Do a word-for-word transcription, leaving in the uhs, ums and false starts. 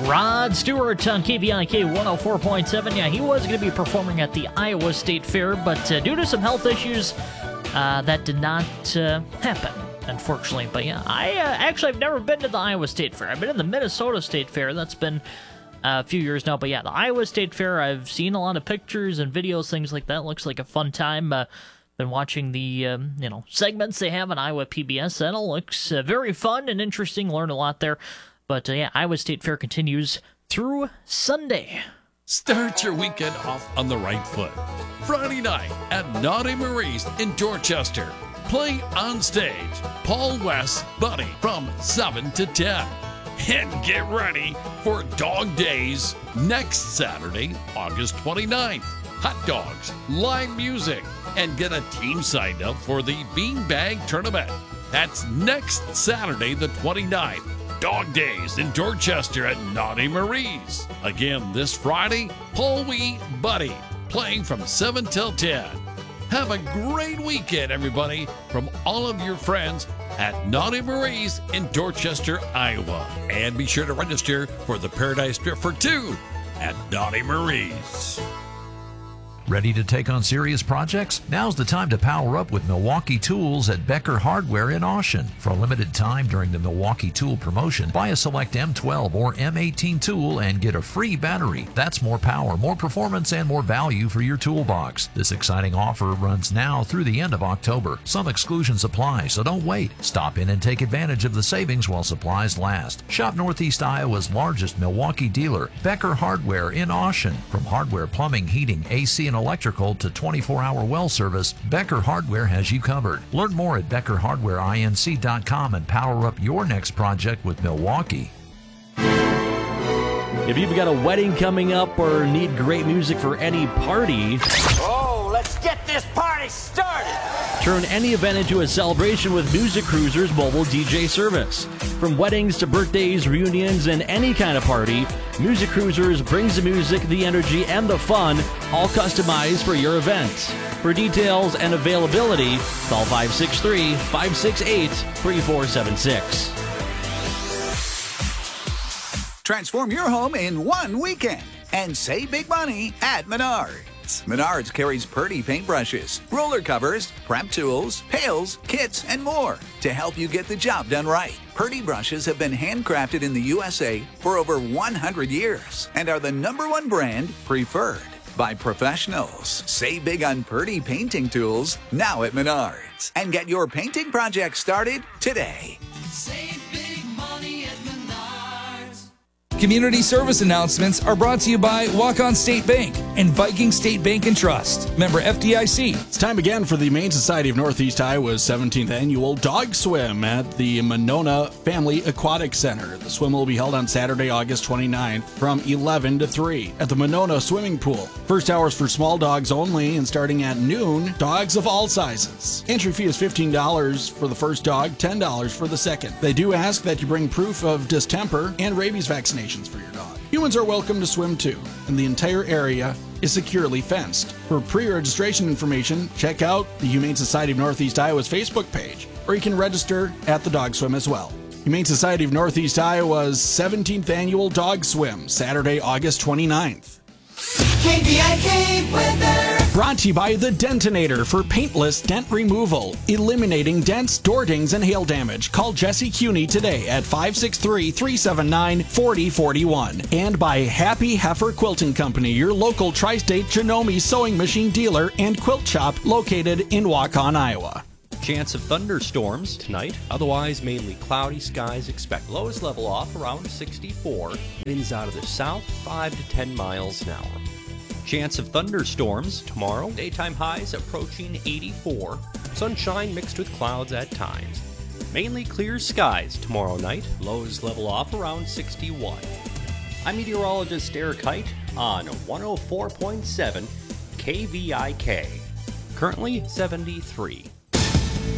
Rod Stewart on K V I K one oh four point seven. Yeah, he was going to be performing at the Iowa State Fair, but uh, due to some health issues, uh, that did not uh, happen, unfortunately. But yeah, I uh, actually have never been to the Iowa State Fair. I've been in the Minnesota State Fair. That's been uh, a few years now. But yeah, the Iowa State Fair, I've seen a lot of pictures and videos, things like that. Looks like a fun time. Uh, been watching the um, you know segments they have on Iowa P B S. That all looks uh, very fun and interesting. Learn a lot there. But uh, yeah, Iowa State Fair continues through Sunday. Start your weekend off on the right foot. Friday night at Naughty Marie's in Dorchester. Play on stage Paul West's Buddy from seven to ten. And get ready for Dog Days next Saturday, August twenty-ninth. Hot dogs, live music, and get a team signed up for the Beanbag Tournament. That's next Saturday, the twenty-ninth. Dog Days in Dorchester at Naughty Marie's. Again, this Friday, Paul Wee Buddy, playing from seven till ten. Have a great weekend, everybody, from all of your friends at Naughty Marie's in Dorchester, Iowa. And be sure to register for the Paradise Trip for two at Naughty Marie's. Ready to take on serious projects? Now's the time to power up with Milwaukee Tools at Becker Hardware in Austin. For a limited time during the Milwaukee Tool promotion, buy a select M twelve or M eighteen tool and get a free battery. That's more power, more performance, and more value for your toolbox. This exciting offer runs now through the end of October. Some exclusions apply, so don't wait. Stop in and take advantage of the savings while supplies last. Shop Northeast Iowa's largest Milwaukee dealer, Becker Hardware in Austin. From hardware, plumbing, heating, A C, and electrical to twenty-four hour well service, Becker Hardware has you covered. Learn more at becker hardware inc dot com and power up your next project with Milwaukee. If you've got a wedding coming up or need great music for any party, oh, let's get this party started! Turn any event into a celebration with Music Cruiser's mobile D J service. From weddings to birthdays, reunions, and any kind of party, Music Cruisers brings the music, the energy, and the fun, all customized for your event. For details and availability, call five six three, five six eight, three four seven six. Transform your home in one weekend and save big money at Menards. Menards carries Purdy paintbrushes, roller covers, prep tools, pails, kits, and more to help you get the job done right. Purdy brushes have been handcrafted in the U S A for over one hundred years and are the number one brand preferred by professionals. Save big on Purdy painting tools now at Menards and get your painting project started today. Save big money at Menards. Community service announcements are brought to you by Walk-On State Bank and Viking State Bank and Trust. Member F D I C. It's time again for the Humane Society of Northeast Iowa's seventeenth annual Dog Swim at the Monona Family Aquatic Center. The swim will be held on Saturday, August twenty-ninth from eleven to three at the Monona Swimming Pool. First hours for small dogs only, and starting at noon, dogs of all sizes. Entry fee is fifteen dollars for the first dog, ten dollars for the second. They do ask that you bring proof of distemper and rabies vaccinations for your dog. Humans are welcome to swim too, and the entire area is securely fenced. For pre-registration information, check out the Humane Society of Northeast Iowa's Facebook page, or you can register at the Dog Swim as well. Humane Society of Northeast Iowa's seventeenth annual Dog Swim, Saturday, August twenty-ninth. K V I K weather. Brought to you by the Dentinator for paintless dent removal, eliminating dents, door dings, and hail damage. Call Jesse Cuney today at five six three, three seven nine, four zero four one. And by Happy Heifer Quilting Company, your local tri-state Janome sewing machine dealer and quilt shop located in Waukon, Iowa. Chance of thunderstorms tonight. Otherwise, mainly cloudy skies. Expect lows level off around sixty-four. Winds out of the south, five to ten miles an hour. Chance of thunderstorms tomorrow. Daytime highs approaching eighty-four. Sunshine mixed with clouds at times. Mainly clear skies tomorrow night. Lows level off around sixty-one. I'm meteorologist Eric Height on one oh four point seven K V I K. Currently seventy-three.